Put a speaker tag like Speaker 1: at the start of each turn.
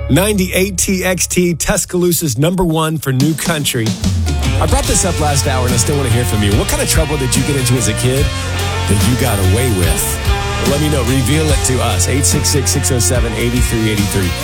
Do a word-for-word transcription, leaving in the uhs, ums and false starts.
Speaker 1: ninety-eight T X T, Tuscaloosa's number one for new country. I brought this up last hour and I still want to hear from you. What kind of trouble did you get into as a kid that you got away with? Let me know. Reveal it to us. eight six six, six oh seven, eight three eight three.